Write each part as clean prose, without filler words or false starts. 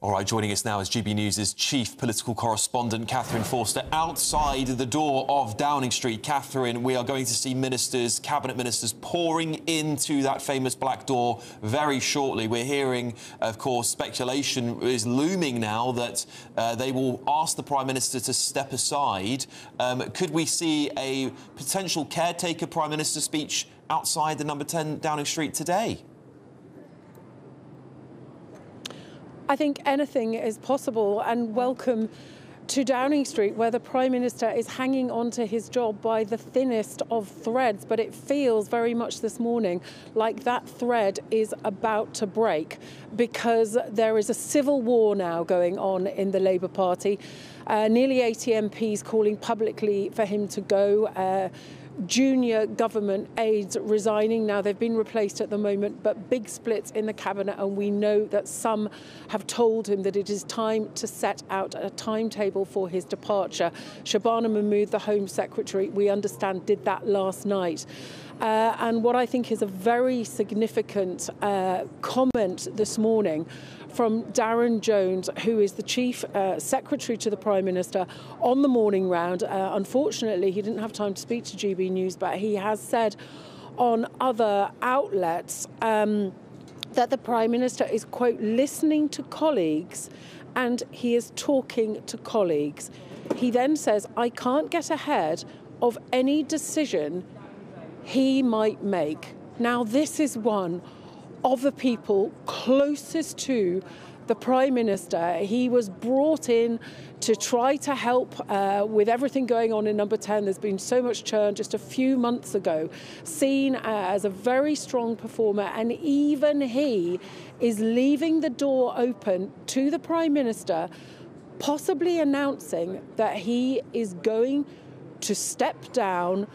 All right, joining us now is GB News' chief political correspondent, Catherine Forster, outside the door of Downing Street. Catherine, we are going to see ministers, cabinet ministers, pouring into that famous black door very shortly. We're hearing, of course, speculation is looming now that they will ask the Prime Minister to step aside. Could we see a potential caretaker Prime Minister speech outside the number 10 Downing Street today? I think anything is possible, and welcome to Downing Street, where the Prime Minister is hanging on to his job by the thinnest of threads. But it feels very much this morning like that thread is about to break, because there is a civil war now going on in the Labour Party. Nearly 80 MPs calling publicly for him to go. Junior government aides resigning. Now, they've been replaced at the moment, but big splits in the cabinet, and we know that some have told him that it is time to set out a timetable for his departure. Shabana Mahmood, the Home Secretary, we understand, did that last night. And what I think is a very significant comment this morning from Darren Jones, who is the Chief Secretary to the Prime Minister, on the morning round. Unfortunately, he didn't have time to speak to GB News, but he has said on other outlets that the Prime Minister is, quote, listening to colleagues, and he is talking to colleagues. He then says, I can't get ahead of any decision he might make. Now, this is one of the people closest to the Prime Minister. He was brought in to try to help with everything going on in number 10. There's been so much churn just a few months ago, seen as a very strong performer, and even he is leaving the door open to the Prime Minister, possibly announcing that he is going to step down,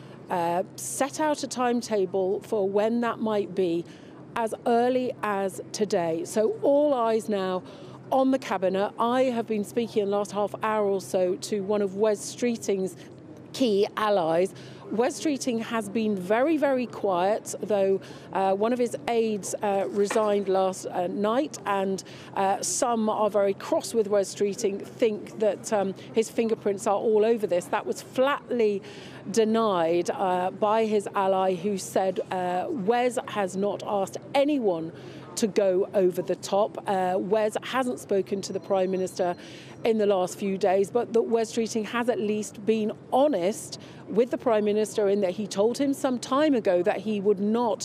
set out a timetable for when that might be, as early as today. So all eyes now on the cabinet. I have been speaking in the last half hour or so to one of Wes Streeting's key allies. Wes Streeting has been very, very quiet, though one of his aides resigned last night, and some are very cross with Wes Streeting, think that his fingerprints are all over this. That was flatly denied by his ally, who said Wes has not asked anyone to go over the top. Wes hasn't spoken to the Prime Minister in the last few days, but that Wes Streeting has at least been honest with the Prime Minister in that he told him some time ago that he would not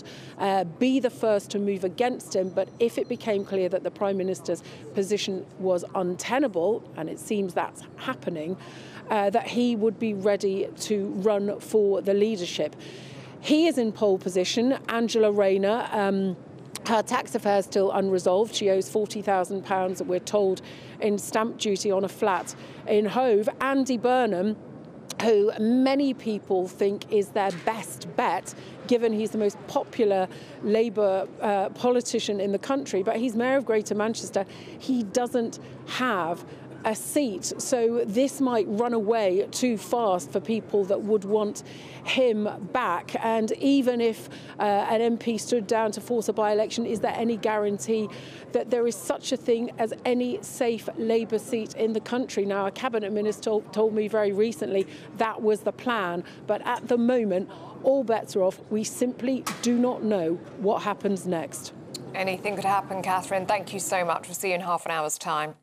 be the first to move against him, but if it became clear that the Prime Minister's position was untenable, and it seems that's happening, that he would be ready to run for the leadership. He is in pole position. Angela Rayner, her tax affairs still unresolved. She owes £40,000, we're told, in stamp duty on a flat in Hove. Andy Burnham, who many people think is their best bet, given he's the most popular Labour politician in the country, but he's Mayor of Greater Manchester. He doesn't have a seat, so this might run away too fast for people that would want him back. And even if an MP stood down to force a by-election, is there any guarantee that there is such a thing as any safe Labour seat in the country? Now, a cabinet minister told me very recently that was the plan, but at the moment all bets are off. We simply do not know what happens next. Anything could happen, Catherine. Thank you so much. We'll see you in half an hour's time.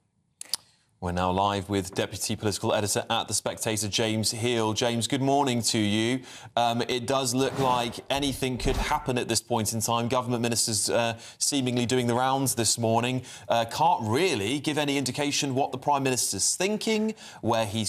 We're now live with Deputy Political Editor at The Spectator, James Heal. James, good morning to you. It does look like anything could happen at this point in time. Government ministers seemingly doing the rounds this morning. Can't really give any indication what the Prime Minister's thinking, where he's